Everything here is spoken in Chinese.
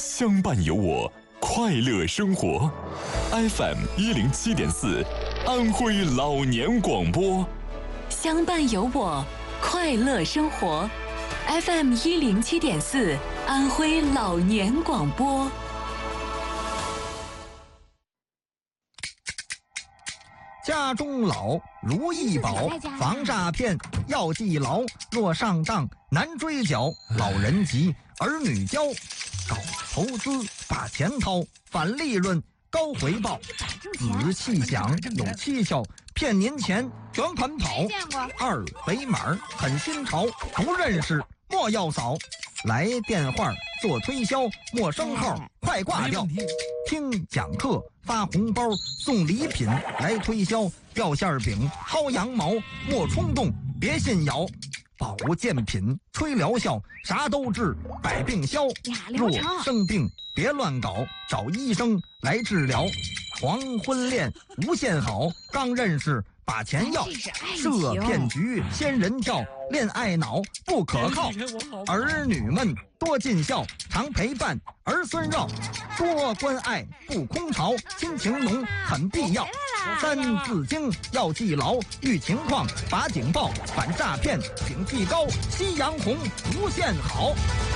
相伴有我，快乐生活。FM107.4，安徽老年广播。 相伴有我，快乐生活。FM107.4，安徽老年广播。 家中老如意宝，防诈骗要记牢。若上当难追缴，老人急儿女教。搞投资把钱掏，返利润高回报。仔细想有蹊跷，骗您钱卷款跑。二维码很新潮，不认识莫要扫。来电话做推销，陌生号快挂掉。听讲课发红包送礼品，来推销掉馅饼薅羊毛，莫冲动别信谣。保健品吹疗效，啥都治百病消。若生病别乱搞，找医生来治疗。黄昏恋无限好，刚认识把钱要。设骗局仙人跳，恋爱脑不可靠。儿女们多尽孝，常陪伴儿孙绕。多关爱不空巢，亲情浓很必要。三字经要记牢，遇情况把警报，反诈骗警惕高，夕阳红无限好。